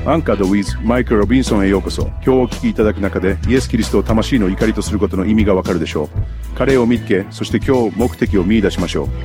アンカード with マイク・ロビンソンへようこそ。今日お聞きいただく中でイエス・キリストを魂の怒りとすることの意味がわかるでしょう。彼を見つけ、そして今日目的を見出しましょう。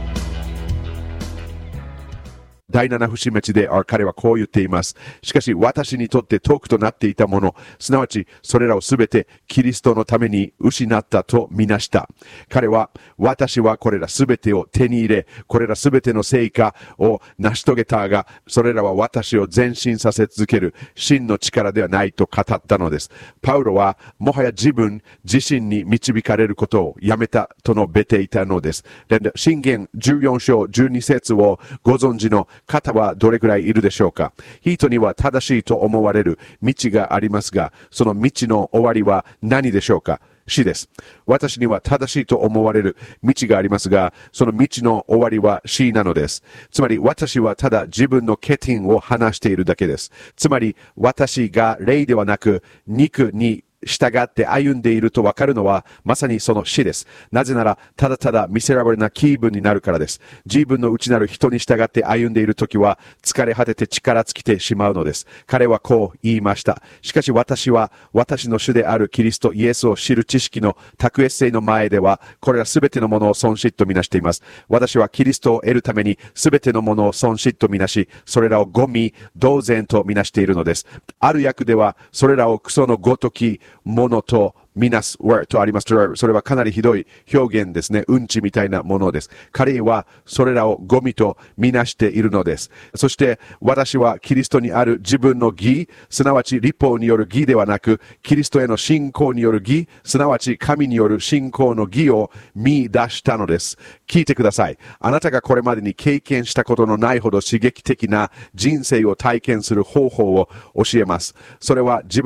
第7節目で彼はこう言っています。しかし私にとって徳となっていたもの、すなわちそれらをすべてキリストのために失ったとみなした。彼は私はこれらすべてを手に入れ、これらすべての成果を成し遂げたが、それらは私を前進させ続ける真の力ではないと語ったのです。パウロはもはや自分自身に導かれることをやめたと述べていたのです。箴言14章12節をご存知の方はどれくらいいるでしょうか。人には正しいと思われる道がありますが、その道の終わりは何でしょうか。死です。私には正しいと思われる道がありますが、その道の終わりは死なのです。つまり私はただ自分の欠点を話しているだけです。つまり私が霊ではなく肉に従って歩んでいるとわかるのはまさにその死です。なぜならただただミセラブルな気分になるからです。自分の内なる人に従って歩んでいるときは疲れ果てて力尽きてしまうのです。彼はこう言いました。しかし私は私の主であるキリストイエスを知る知識の卓越性の前ではこれらすべてのものを損失とみなしています。私はキリストを得るためにすべてのものを損失とみなし、それらをゴミ同然とみなしているのです。ある訳ではそれらをクソのごときものとみなすとあります。それはかなりひどい表現ですね。うんちみたいなものです。彼はそれらをゴミとみなしているのです。そして私はキリストにある自分の義、すなわち律法による義ではなく、キリストへの信仰による義、すなわち神による信仰の義を見出したのです。聞いてください。あなたがこれまでに経験したことのないほど刺激的な人生を体験する方法を教えます。それは自分